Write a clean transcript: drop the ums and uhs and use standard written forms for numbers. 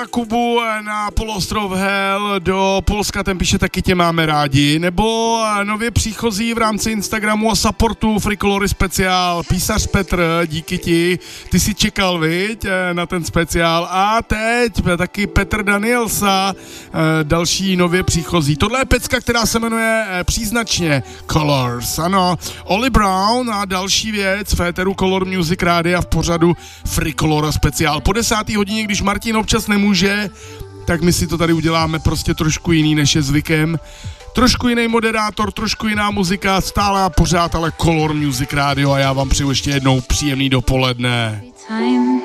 Kubu na poloostrov Hel do Polska, ten píše taky tě máme rádi, nebo nově příchozí v rámci Instagramu a supportu Frikolory speciál, písař Petr, díky ti, ty si čekal, viď, na ten speciál a teď taky Petr Danielsa, další nově příchozí. Tohle je pecka, která se jmenuje příznačně Colors, ano, Oli Brown a další věc v éteru Color Music Rádia v pořadu Frikolora speciál. Po 10. hodině, když Martin občas nemůže, tak my si to tady uděláme prostě trošku jiný, než je zvykem. Trošku jiný moderátor, trošku jiná muzika, stále a pořád, ale Color Music Radio a já vám přeju ještě jednou příjemný dopoledne.